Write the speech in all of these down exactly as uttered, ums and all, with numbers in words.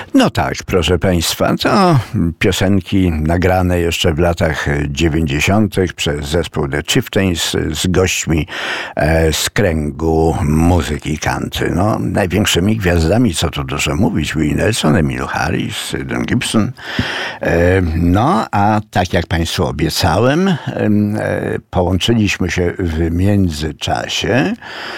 No tak, proszę Państwa, to piosenki nagrane jeszcze w latach dziewięćdziesiątych przez zespół The Chieftains z gośćmi e, z kręgu muzyki country. No, największymi gwiazdami, co tu dużo mówić, Willie Nelson, Emmylou Harris, Don Gibson. E, no, a tak jak Państwu obiecałem, e, połączyliśmy się w międzyczasie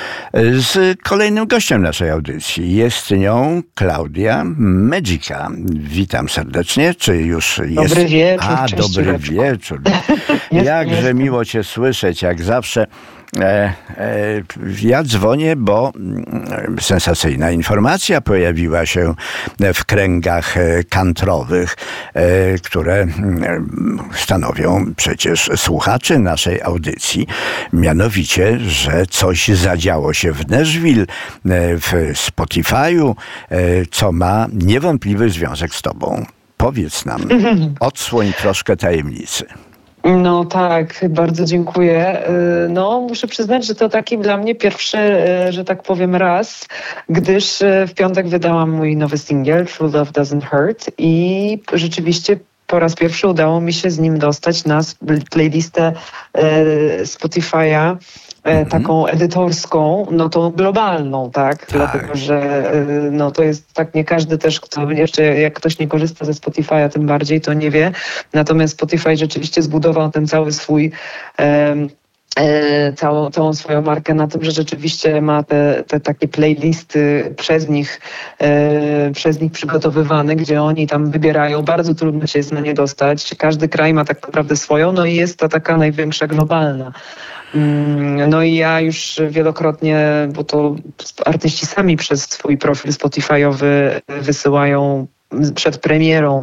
z kolejnym gościem naszej audycji. Jest nią Klaudia Magica. Witam serdecznie. Czy już jest... Dobry wieczór. A, dobry wieczór. Jakże miło Cię słyszeć, jak zawsze. E, e, ja dzwonię, bo sensacyjna informacja pojawiła się w kręgach kantrowych, e, które stanowią przecież słuchaczy naszej audycji. Mianowicie, że coś zadziało się w Nashville, w Spotify'u, e, co ma niewątpliwy związek z Tobą. Powiedz nam, odsłoń troszkę tajemnicy. No tak, bardzo dziękuję. No muszę przyznać, że to taki dla mnie pierwszy, że tak powiem, raz, gdyż w piątek wydałam mój nowy singiel True Love Doesn't Hurt i rzeczywiście po raz pierwszy udało mi się z nim dostać na playlistę Spotify'a. Mhm. Taką edytorską, no to globalną, tak? tak? Dlatego, że no to jest tak, nie każdy też, kto jeszcze, jak ktoś nie korzysta ze Spotify'a, tym bardziej to nie wie. Natomiast Spotify rzeczywiście zbudował ten cały swój um, E, całą, całą swoją markę na tym, że rzeczywiście ma te, te takie playlisty przez nich, e, przez nich przygotowywane, gdzie oni tam wybierają. Bardzo trudno się jest na nie dostać. Każdy kraj ma tak naprawdę swoją, no i jest to taka największa globalna. No i ja już wielokrotnie, bo to artyści sami przez swój profil Spotify'owy wysyłają przed premierą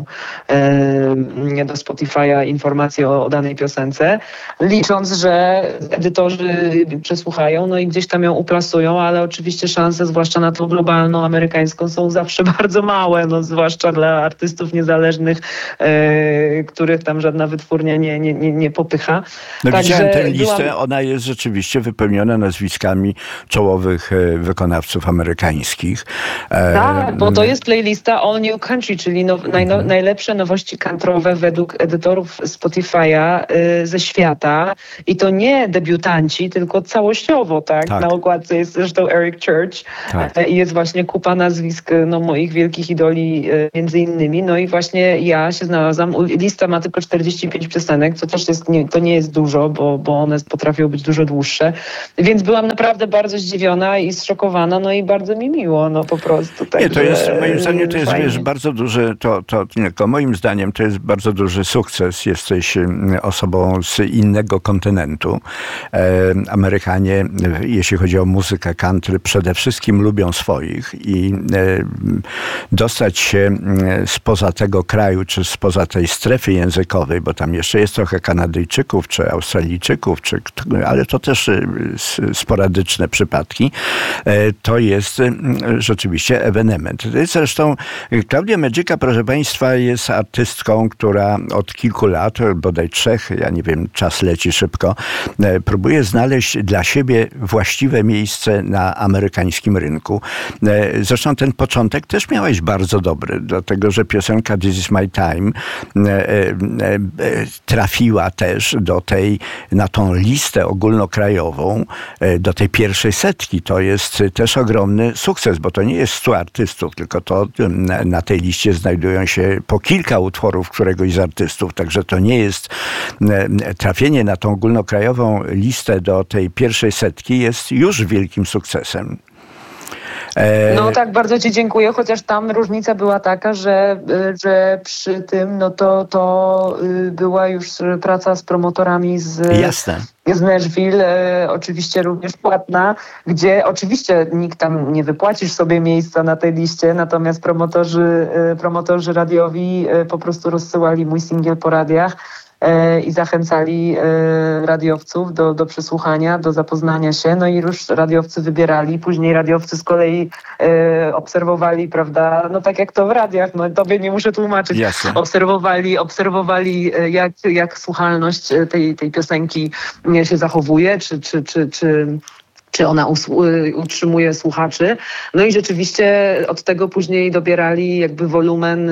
e, do Spotify'a informacje o, o danej piosence, licząc, że edytorzy przesłuchają, no i gdzieś tam ją uplasują, ale oczywiście szanse, zwłaszcza na tą globalną, amerykańską, są zawsze bardzo małe, no zwłaszcza dla artystów niezależnych, e, których tam żadna wytwórnia nie, nie, nie, nie popycha. No Także widziałem tę listę, byłam... ona jest rzeczywiście wypełniona nazwiskami czołowych wykonawców amerykańskich. Tak, bo to jest playlista All New Country, czyli now, naj, najlepsze nowości country'owe według edytorów Spotify'a y, ze świata. I to nie debiutanci, tylko całościowo, tak? tak. Na okładce jest zresztą Eric Church tak. y, i jest właśnie kupa nazwisk no, moich wielkich idoli y, między innymi. No i właśnie ja się znalazłam. Lista ma tylko czterdzieści pięć piosenek, co też jest, nie, to nie jest dużo, bo, bo one potrafią być dużo dłuższe. Więc byłam naprawdę bardzo zdziwiona i zszokowana, no i bardzo mi miło, no po prostu. Tak, nie, to jest, że, moim zdaniem, to jest, fajnie. wiesz, bardzo duży, to, to tylko moim zdaniem to jest bardzo duży sukces. Jesteś osobą z innego kontynentu. E, Amerykanie, jeśli chodzi o muzykę country, przede wszystkim lubią swoich i e, dostać się spoza tego kraju, czy spoza tej strefy językowej, bo tam jeszcze jest trochę Kanadyjczyków, czy Australijczyków, czy, ale to też sporadyczne przypadki, e, to jest rzeczywiście ewenement. Zresztą Klaudia Magica, proszę Państwa, jest artystką, która od kilku lat, bodaj trzech, ja nie wiem, czas leci szybko, próbuje znaleźć dla siebie właściwe miejsce na amerykańskim rynku. Zresztą ten początek też miałeś bardzo dobry, dlatego że piosenka This Is My Time trafiła też do tej, na tą listę ogólnokrajową, do tej pierwszej setki. To jest też ogromny sukces, bo to nie jest stu artystów, tylko to na tej liście znajdują się po kilka utworów któregoś z artystów, także to nie jest trafienie na tą ogólnokrajową listę do tej pierwszej setki jest już wielkim sukcesem. No tak, bardzo Ci dziękuję, chociaż tam różnica była taka, że, że przy tym no to, to była już praca z promotorami z, Jasne. z Nashville, e, oczywiście również płatna, gdzie oczywiście nikt tam nie wypłacisz sobie miejsca na tej liście, natomiast promotorzy, e, promotorzy radiowi e, po prostu rozsyłali mój singiel po radiach i zachęcali radiowców do, do przesłuchania, do zapoznania się. No i już radiowcy wybierali. Później radiowcy z kolei e, obserwowali, prawda, no tak jak to w radiach, no tobie nie muszę tłumaczyć. Jasne. Obserwowali, obserwowali jak, jak słuchalność tej, tej piosenki się zachowuje, czy, czy, czy, czy czy ona utrzymuje słuchaczy. No i rzeczywiście od tego później dobierali jakby wolumen,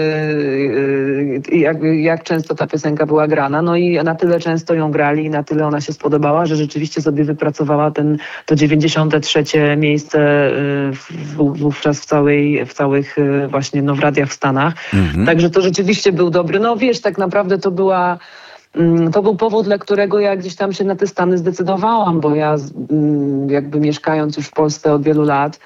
jak, jak często ta piosenka była grana. No i na tyle często ją grali i na tyle ona się spodobała, że rzeczywiście sobie wypracowała ten, to dziewięćdziesiąte trzecie miejsce wówczas w całej, w całych właśnie no, w radiach w Stanach. Mhm. Także to rzeczywiście był dobry. No wiesz, tak naprawdę to była To był powód, dla którego ja gdzieś tam się na te Stany zdecydowałam, bo ja jakby mieszkając już w Polsce od wielu lat,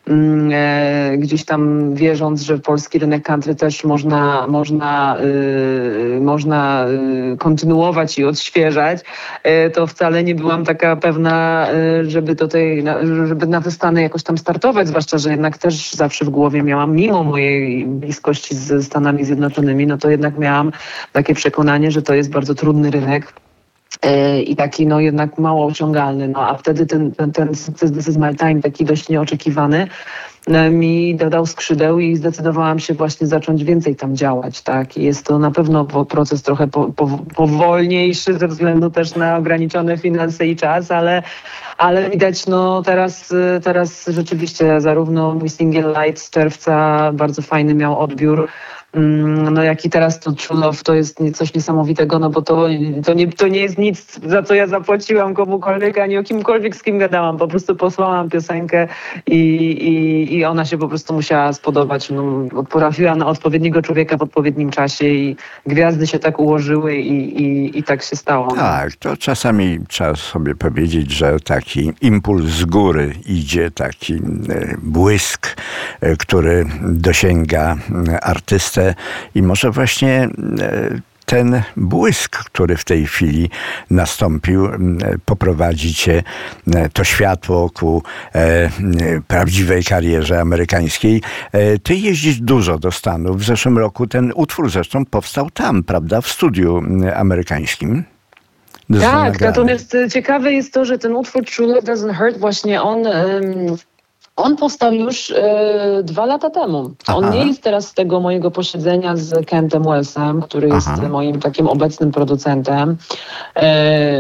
gdzieś tam wierząc, że polski rynek country też można, można, yy, można kontynuować i odświeżać, yy, to wcale nie byłam taka pewna, yy, żeby, do tej, żeby na te Stany jakoś tam startować, zwłaszcza, że jednak też zawsze w głowie miałam, mimo mojej bliskości z Stanami Zjednoczonymi, no to jednak miałam takie przekonanie, że to jest bardzo trudny rynek. I taki no jednak mało osiągalny. No a wtedy ten, ten, ten sukces This Is My Time, taki dość nieoczekiwany, mi dodał skrzydeł i zdecydowałam się właśnie zacząć więcej tam działać, tak. I jest to na pewno proces trochę po, po, powolniejszy ze względu też na ograniczone finanse i czas, ale, ale widać no teraz, teraz rzeczywiście zarówno mój singiel Light z czerwca bardzo fajny miał odbiór, no jak i teraz to True Love to jest coś niesamowitego, no bo to, to, nie, to nie jest nic, za co ja zapłaciłam komukolwiek, ani o kimkolwiek, z kim gadałam. Po prostu posłałam piosenkę i, i, i ona się po prostu musiała spodobać. No, trafiła na odpowiedniego człowieka w odpowiednim czasie i gwiazdy się tak ułożyły i, i, i tak się stało. Tak, to czasami trzeba sobie powiedzieć, że taki impuls z góry idzie, taki błysk, który dosięga artystę. I może właśnie ten błysk, który w tej chwili nastąpił, poprowadzi cię to światło ku e, prawdziwej karierze amerykańskiej. E, ty jeździsz dużo do Stanów. W zeszłym roku ten utwór zresztą powstał tam, prawda, w studiu amerykańskim. Tak, natomiast ciekawe jest to, że ten utwór True Love Doesn't Hurt, właśnie on... Um... On powstał już e, dwa lata temu. Aha. On nie jest teraz z tego mojego posiedzenia z Kentem Wellsem, który Aha. jest moim takim obecnym producentem, e,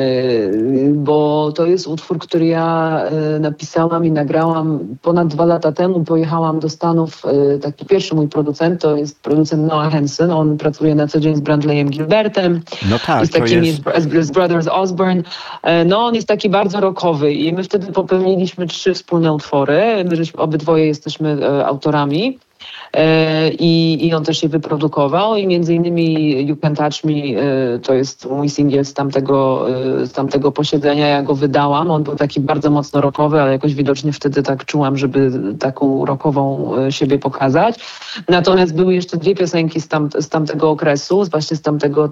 bo to jest utwór, który ja e, napisałam i nagrałam ponad dwa lata temu. Pojechałam do Stanów. E, taki pierwszy mój producent to jest producent Noah Hansen. On pracuje na co dzień z Brandleyem Gilbertem. No tak, z takimi jest... z Brothers Osborne. E, no on jest taki bardzo rockowy i my wtedy popełniliśmy trzy wspólne utwory. My obydwoje jesteśmy e, autorami e, i, i on też je wyprodukował i między innymi You Can Touch Me e, to jest mój singiel z tamtego, e, z tamtego posiedzenia, ja go wydałam. On był taki bardzo mocno rockowy, ale jakoś widocznie wtedy tak czułam, żeby taką rockową e, siebie pokazać. Natomiast były jeszcze dwie piosenki z, tam, z tamtego okresu, właśnie z tamtego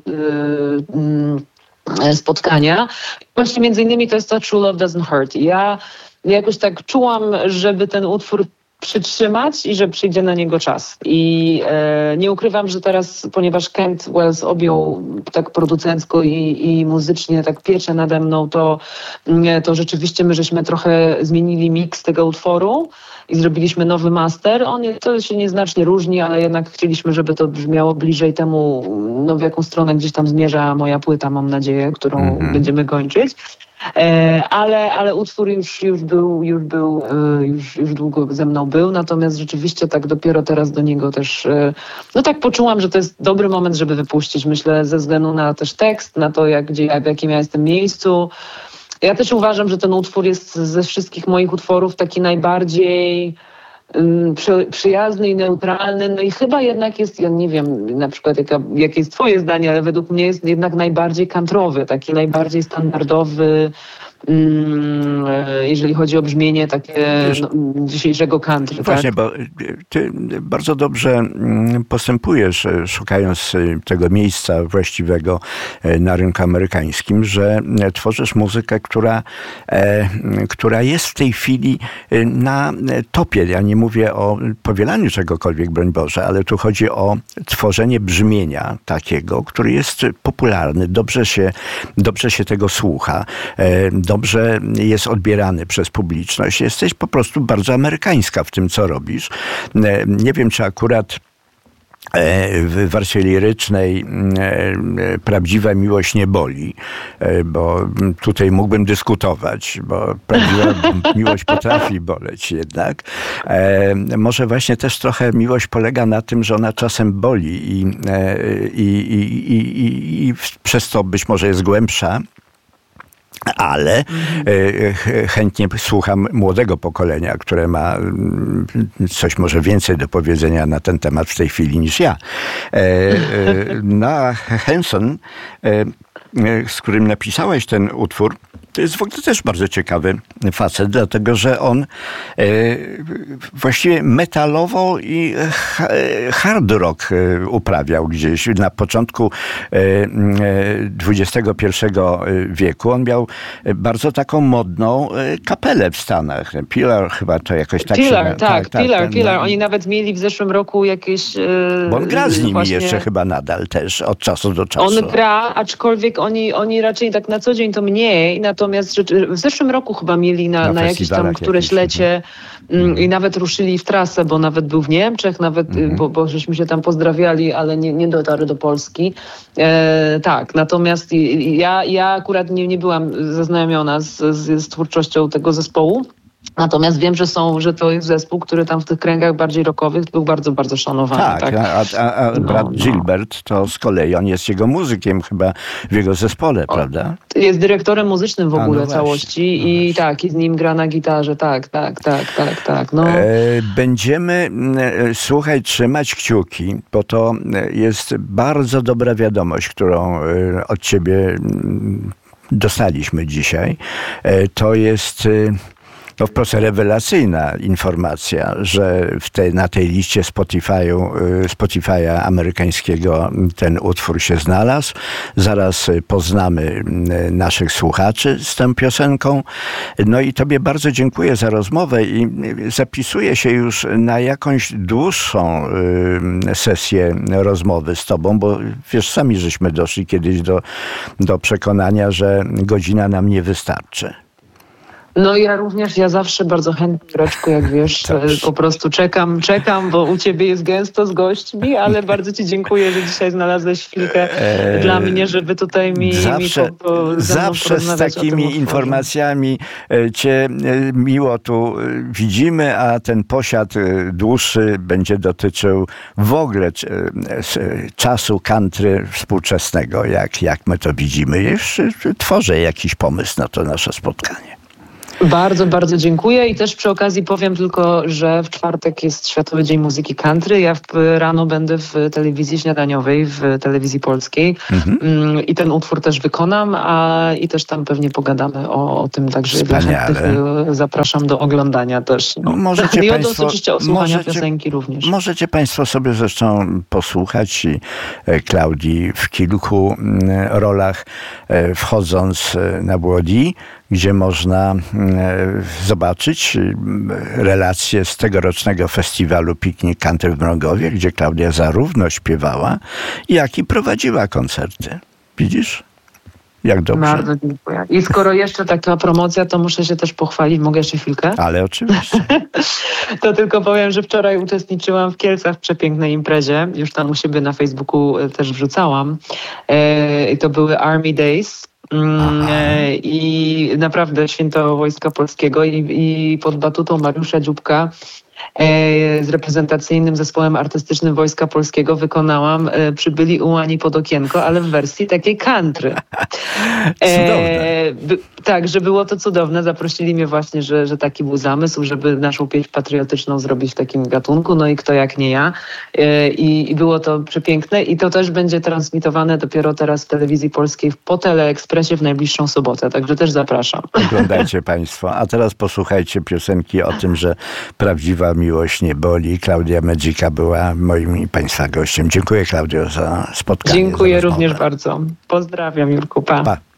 e, e, spotkania. Właśnie między innymi to jest to True Love Doesn't Hurt. Ja jakoś tak czułam, żeby ten utwór przytrzymać i że przyjdzie na niego czas. I e, nie ukrywam, że teraz, ponieważ Kent Wells objął tak producencko i, i muzycznie tak pieczę nade mną, to, to rzeczywiście my żeśmy trochę zmienili miks tego utworu i zrobiliśmy nowy master. On to się nieznacznie różni, ale jednak chcieliśmy, żeby to brzmiało bliżej temu, no w jaką stronę gdzieś tam zmierza moja płyta, mam nadzieję, którą mm-hmm. będziemy kończyć. E, ale, ale utwór już, już był, już był, e, już, już długo ze mną był, natomiast rzeczywiście tak dopiero teraz do niego też, e, no tak poczułam, że to jest dobry moment, żeby wypuścić, myślę, ze względu na też tekst, na to, jak, gdzie, w jakim ja jestem miejscu. Ja też uważam, że ten utwór jest ze wszystkich moich utworów taki najbardziej Przy, przyjazny i neutralny, no i chyba jednak jest, ja nie wiem na przykład jaka, jakie jest twoje zdanie, ale według mnie jest jednak najbardziej countrywy, taki najbardziej standardowy, mm, jeżeli chodzi o brzmienie takie no, dzisiejszego country. Właśnie, tak? bo ty bardzo dobrze postępujesz, szukając tego miejsca właściwego na rynku amerykańskim, że tworzysz muzykę, która, e, która jest w tej chwili na topie. Ja nie mówię o powielaniu czegokolwiek, broń Boże, ale tu chodzi o tworzenie brzmienia takiego, który jest popularny, dobrze się, dobrze się tego słucha, e, dobrze jest odbierany przez publiczność. Jesteś po prostu bardzo amerykańska w tym, co robisz. Nie wiem, czy akurat w warstwie lirycznej prawdziwa miłość nie boli, bo tutaj mógłbym dyskutować, bo prawdziwa miłość potrafi boleć jednak. Może właśnie też trochę miłość polega na tym, że ona czasem boli i, i, i, i, i przez to być może jest głębsza. Ale mhm. chętnie słucham młodego pokolenia, które ma coś może więcej do powiedzenia na ten temat w tej chwili niż ja. Na Henson, z którym napisałeś ten utwór, to jest w ogóle też bardzo ciekawy facet, dlatego że on e, właściwie metalowo i hard rock uprawiał gdzieś na początku dwudziestego pierwszego wieku. On miał bardzo taką modną kapelę w Stanach. Pillar chyba to jakoś tak Pillar, się... tak, tak, tak Pillar, ten, Pillar. Oni nawet mieli w zeszłym roku jakieś... Bo on gra z nimi właśnie... jeszcze chyba nadal też, od czasu do czasu. On gra, aczkolwiek oni, oni raczej tak na co dzień to mniej, natomiast w zeszłym roku chyba mieli na, na, na jakieś tam któreś jakieś, lecie mm. i nawet ruszyli w trasę, bo nawet był w Niemczech, nawet, mm. bo, bo żeśmy się tam pozdrawiali, ale nie, nie dotarł do Polski. E, tak, natomiast ja, ja akurat nie, nie byłam zaznajomiona z, z, z twórczością tego zespołu. Natomiast wiem, że są, że to jest zespół, który tam w tych kręgach bardziej rockowych był bardzo, bardzo szanowany. Tak, tak? a, a, a no, brat no. Gilbert to z kolei, on jest jego muzykiem chyba w jego zespole, o, prawda? Jest dyrektorem muzycznym w ogóle a, no całości no i właśnie. tak, i z nim gra na gitarze, tak, tak, tak, tak, tak. No. E, będziemy, słuchaj, trzymać kciuki, bo to jest bardzo dobra wiadomość, którą od ciebie dostaliśmy dzisiaj. E, to jest... No wprost rewelacyjna informacja, że w tej, na tej liście Spotify'u, Spotify'a amerykańskiego ten utwór się znalazł. Zaraz poznamy naszych słuchaczy z tą piosenką. No i tobie bardzo dziękuję za rozmowę i zapisuję się już na jakąś dłuższą sesję rozmowy z tobą, bo wiesz, sami żeśmy doszli kiedyś do, do przekonania, że godzina nam nie wystarczy. No ja również, ja zawsze bardzo chętnie, Jureczku, jak wiesz, Dobrze. po prostu czekam, czekam, bo u ciebie jest gęsto z gośćmi, ale bardzo ci dziękuję, że dzisiaj znalazłeś chwilkę eee, dla mnie, żeby tutaj mi, zawsze, mi po, po, zawsze z takimi informacjami cię miło tu widzimy, a ten posiad dłuższy będzie dotyczył w ogóle czasu country współczesnego, jak, jak my to widzimy. Jeszcze tworzę jakiś pomysł na to nasze spotkanie. Bardzo, bardzo dziękuję i też przy okazji powiem tylko, że w czwartek jest Światowy Dzień Muzyki Country. Ja w, rano będę w telewizji śniadaniowej, w telewizji polskiej mhm. i ten utwór też wykonam, a i też tam pewnie pogadamy o, o tym, także dla chętnych zapraszam do oglądania też. No. Możecie I państwo, oczywiście osłuchania możecie, piosenki również. Możecie państwo sobie zresztą posłuchać i Klaudii w kilku rolach wchodząc na Błodi, gdzie można zobaczyć relacje z tegorocznego festiwalu Piknik Country w Mrągowie, gdzie Klaudia zarówno śpiewała, jak i prowadziła koncerty. Widzisz? Jak dobrze. Bardzo dziękuję. I skoro jeszcze taka promocja, to muszę się też pochwalić. Mogę jeszcze chwilkę? Ale oczywiście. To tylko powiem, że wczoraj uczestniczyłam w Kielcach w przepięknej imprezie. Już tam u siebie na Facebooku też wrzucałam. I to były Army Days. Aha. I naprawdę święto Wojska Polskiego i, i pod batutą Mariusza Dzióbka z reprezentacyjnym zespołem artystycznym Wojska Polskiego wykonałam Przybyli ułani pod okienko, ale w wersji takiej country. Cudowne. E, by, tak, że było to cudowne. Zaprosili mnie właśnie, że, że taki był zamysł, żeby naszą pieśń patriotyczną zrobić w takim gatunku. No i kto jak nie ja. E, i, I było to przepiękne i to też będzie transmitowane dopiero teraz w telewizji polskiej po Teleekspresie w najbliższą sobotę. Także też zapraszam. Oglądajcie państwo. A teraz posłuchajcie piosenki o tym, że prawdziwa miłość nie boli. Klaudia Medzika była moim i państwa gościem. Dziękuję, Klaudio, za spotkanie. Dziękuję również bardzo. Pozdrawiam, Jurku. Pa. Pa.